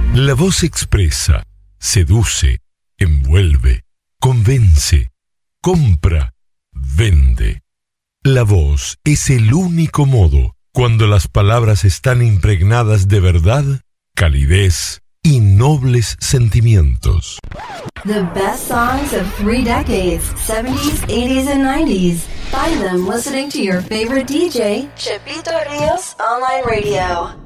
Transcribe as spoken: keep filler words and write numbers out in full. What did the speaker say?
La voz expresa, seduce, envuelve, convence, compra, vende. La voz es el único modo, cuando las palabras están impregnadas de verdad, calidez y nobles sentimientos. The best songs of three decades, seventies, eighties, and nineties. Find them listening to your favorite D J, Chipito Rios Online Radio.